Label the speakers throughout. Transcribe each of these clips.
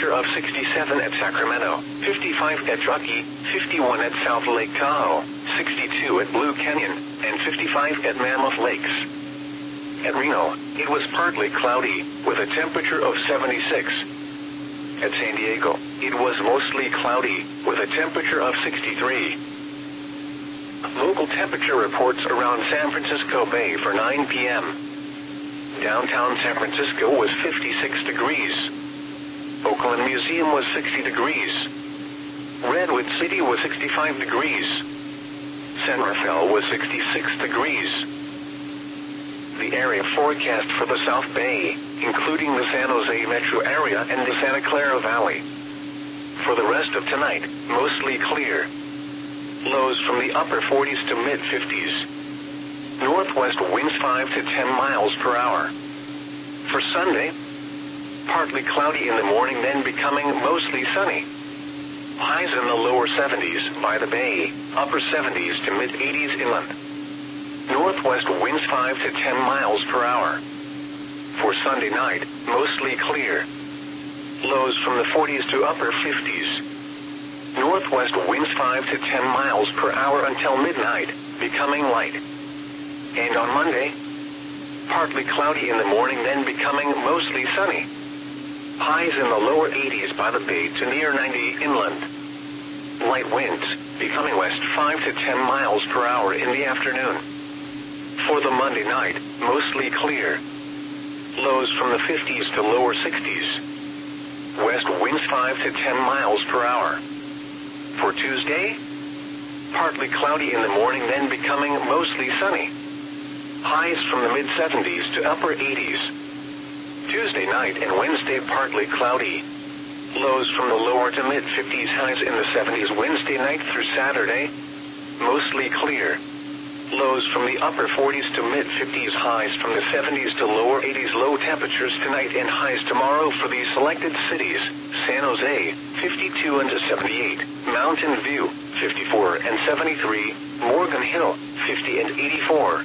Speaker 1: temperature of 67 at Sacramento, 55 at Truckee, 51 at South Lake Tahoe, 62 at Blue Canyon, and 55 at Mammoth Lakes. At Reno, it was partly cloudy, with a temperature of 76. At San Diego, it was mostly cloudy, with a temperature of 63. Local temperature reports around San Francisco Bay for 9 p.m. Downtown San Francisco was 56 degrees. Oakland Museum was 60 degrees. Redwood City was 65 degrees. San Rafael was 66 degrees. The area forecast for the South Bay, including the San Jose metro area and the Santa Clara Valley. For the rest of tonight, mostly clear. Lows from the upper 40s to mid-50s. Northwest winds 5 to 10 miles per hour. For Sunday, partly cloudy in the morning, then becoming mostly sunny. Highs in the lower 70s by the bay, upper 70s to mid-80s inland. Northwest winds 5 to 10 miles per hour. For Sunday night, mostly clear. Lows from the 40s to upper 50s. Northwest winds 5 to 10 miles per hour until midnight, becoming light. And on Monday, partly cloudy in the morning, then becoming mostly sunny. Highs in the lower 80s by the bay to near 90 inland. Light winds, becoming west 5 to 10 miles per hour in the afternoon. For the Monday night, mostly clear. Lows from the 50s to lower 60s. West winds 5 to 10 miles per hour. For Tuesday, partly cloudy in the morning, then becoming mostly sunny. Highs from the mid-70s to upper 80s. Tuesday night and Wednesday partly cloudy. Lows from the lower to mid-50s, highs in the 70s Wednesday night through Saturday. Mostly clear. Lows from the upper 40s to mid-50s, highs from the 70s to lower 80s. Low temperatures tonight and highs tomorrow for these selected cities: San Jose, 52 and 78, Mountain View, 54 and 73, Morgan Hill, 50 and 84.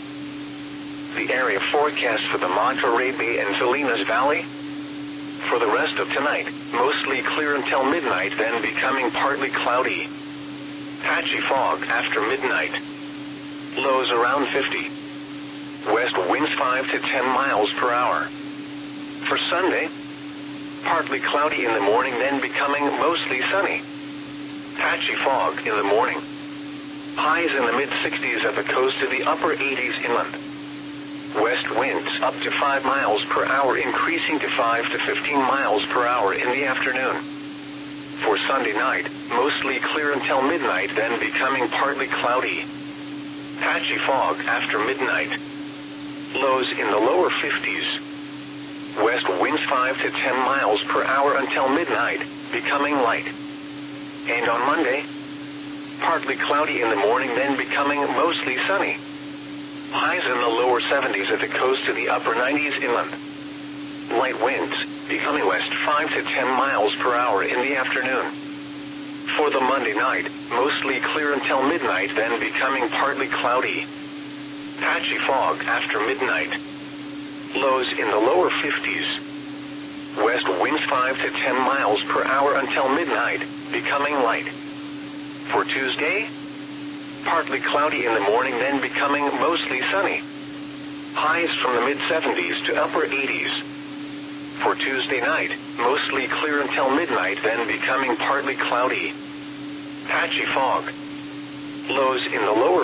Speaker 1: The area forecast for the Monterey Bay and Salinas Valley. For the rest of tonight, mostly clear until midnight, then becoming partly cloudy. Patchy fog after midnight. Lows around 50. West winds 5 to 10 miles per hour. For Sunday, partly cloudy in the morning, then becoming mostly sunny. Patchy fog in the morning. Highs in the mid-60s at the coast to the upper 80s inland. West winds up to 5 miles per hour, increasing to 5 to 15 miles per hour in the afternoon. For Sunday night, mostly clear until midnight, then becoming partly cloudy. Patchy fog after midnight. Lows in the lower 50s. West winds 5 to 10 miles per hour until midnight, becoming light. And on Monday, partly cloudy in the morning, then becoming mostly sunny. Highs in the lower 70s at the coast to the upper 90s inland. Light winds, becoming west 5 to 10 miles per hour in the afternoon. For the Monday night, mostly clear until midnight, then becoming partly cloudy. Patchy fog after midnight. Lows in the lower 50s. West winds 5 to 10 miles per hour until midnight, becoming light. For Tuesday, partly cloudy in the morning, then becoming mostly sunny. Highs from the mid-70s to upper 80s. For Tuesday night, mostly clear until midnight, then becoming partly cloudy. Patchy fog. Lows in the lower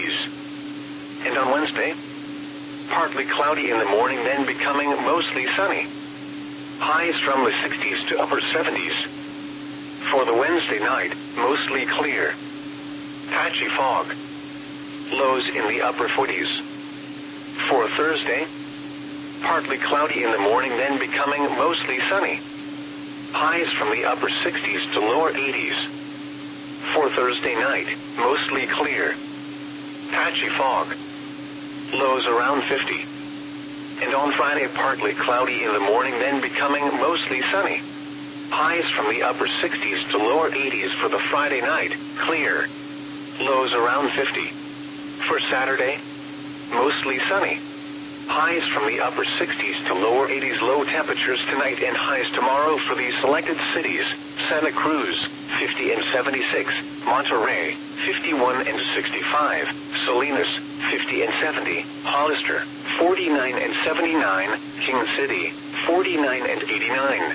Speaker 1: 50s. And on Wednesday, partly cloudy in the morning, then becoming mostly sunny. Highs from the 60s to upper 70s. For the Wednesday night, mostly clear. Patchy fog. Lows in the upper 40s. For Thursday, partly cloudy in the morning, then becoming mostly sunny. Highs from the upper 60s to lower 80s. For Thursday night, mostly clear. Patchy fog. Lows around 50. And on Friday, partly cloudy in the morning, then becoming mostly sunny. Highs from the upper 60s to lower 80s for the Friday night, clear. Lows around 50. For Saturday, mostly sunny. Highs from the upper 60s to lower 80s. Low temperatures tonight and highs tomorrow for these selected cities: Santa Cruz, 50 and 76, Monterey, 51 and 65, Salinas, 50 and 70, Hollister, 49 and 79, King City, 49 and 89.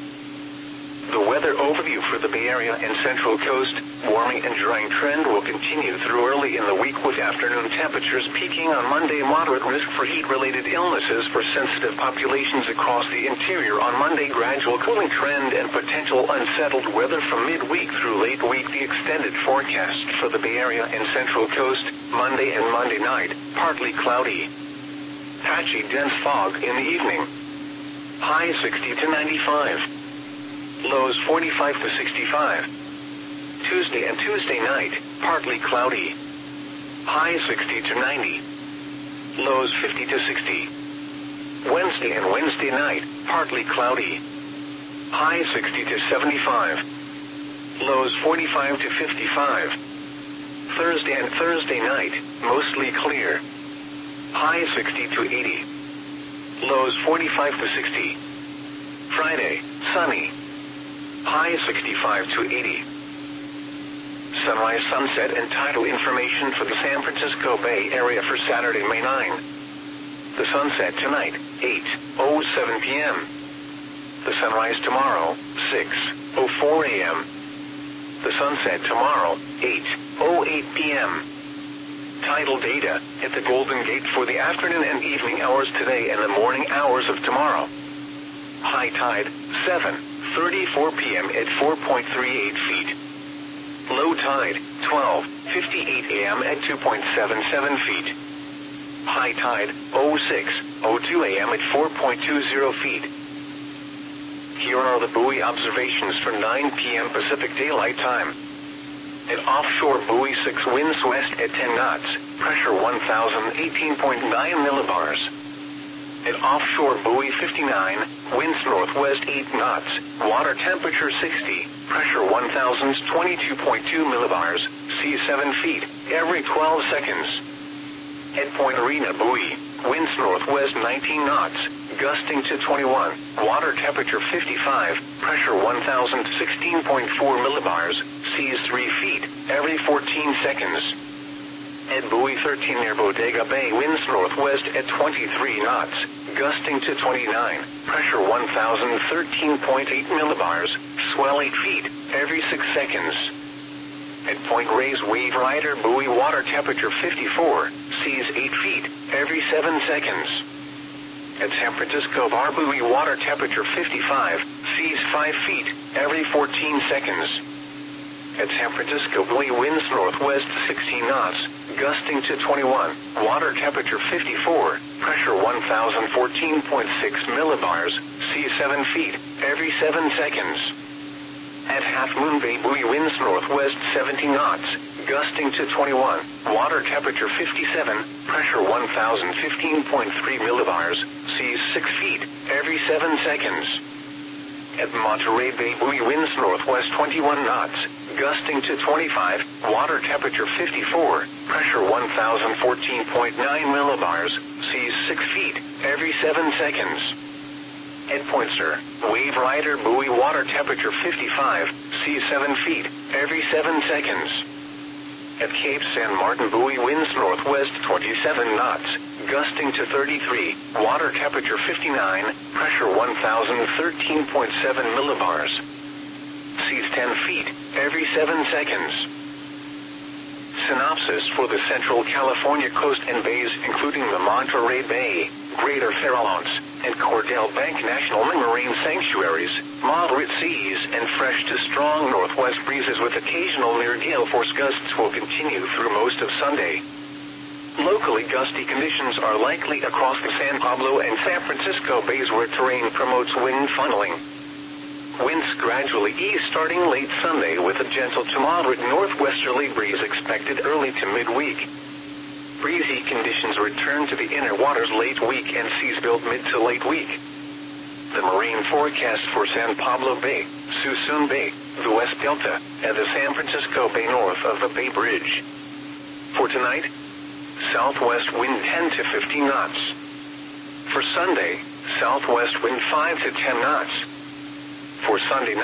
Speaker 1: The weather overview for the Bay Area and Central Coast: warming and drying trend will continue through early in the week, with afternoon temperatures peaking on Monday. Moderate risk for heat-related illnesses for sensitive populations across the interior on Monday. Gradual cooling trend and potential unsettled weather from midweek through late week. The extended forecast for the Bay Area and Central Coast: Monday and Monday night, partly cloudy. Patchy dense fog in the evening. High 60 to 95. Lows 45 to 65. Tuesday and Tuesday night, partly cloudy. High 60 to 90. Lows 50 to 60. Wednesday and Wednesday night, partly cloudy. High 60 to 75. Lows 45 to 55. Thursday and Thursday night, mostly clear. High 60 to 80. Lows 45 to 60. Friday, sunny. High 65 to 80. Sunrise, sunset, and tidal information for the San Francisco Bay Area for Saturday, May 9. The sunset tonight, 8:07 p.m. The sunrise tomorrow, 6:04 a.m. The sunset tomorrow, 8:08 p.m. Tidal data at the Golden Gate for the afternoon and evening hours today and the morning hours of tomorrow. High tide, 7:34 p.m. at 4.38 feet. Low tide, 12:58 a.m. at 2.77 feet. High tide, 06:02 a.m. at 4.20 feet. Here are the buoy observations for 9 p.m. Pacific Daylight Time. At offshore buoy 6, winds west at 10 knots, pressure 1,018.9 millibars. At offshore buoy 59, winds northwest 8 knots, water temperature 60, pressure 1,022.2 millibars, sea 7 feet, every 12 seconds. At Point Arena buoy, winds northwest 19 knots, gusting to 21, water temperature 55, pressure 1,016.4 millibars, seas 3 feet, every 14 seconds. At buoy 13 near Bodega Bay, winds northwest at 23 knots, gusting to 29, pressure 1,013.8 millibars, swell 8 feet, every 6 seconds. At Point Reyes Wave Rider buoy, water temperature 54, seas 8 feet, every 7 seconds. At San Francisco Bar buoy, water temperature 55, seas 5 feet, every 14 seconds. At San Francisco buoy, winds northwest 16 knots, gusting to 21, water temperature 54, pressure 1,014.6 millibars, sea 7 feet, every 7 seconds. At Half Moon Bay buoy, winds northwest 17 knots, gusting to 21, water temperature 57, pressure 1,015.3 millibars, seas 6 feet, every 7 seconds. At Monterey Bay buoy, winds northwest 21 knots, gusting to 25, water temperature 54, pressure 1,014.9 millibars, seas 6 feet, every 7 seconds. At Point Sur, Wave Rider buoy, water temperature 55, seas 7 feet, every 7 seconds. At Cape San Martin buoy, winds northwest 27 knots, gusting to 33, water temperature 59, pressure 1,013.7 millibars. Seas 10 feet, every 7 seconds. Synopsis for the Central California coast and bays, including the Monterey Bay, Greater Farallones, and Cordell Bank National Marine Sanctuaries. Moderate seas and fresh to strong northwest breezes with occasional near gale force gusts will continue through most of Sunday. Locally gusty conditions are likely across the San Pablo and San Francisco bays, where terrain promotes wind funneling. Winds gradually ease starting late Sunday, with a gentle to moderate northwesterly breeze expected early to midweek. Breezy conditions return to the inner waters late week and seas build mid to late week. The marine forecast for San Pablo Bay, Suisun Bay, the West Delta, and the San Francisco Bay north of the Bay Bridge. For tonight, southwest wind 10 to 15 knots. For Sunday, southwest wind 5 to 10 knots. For Sunday night,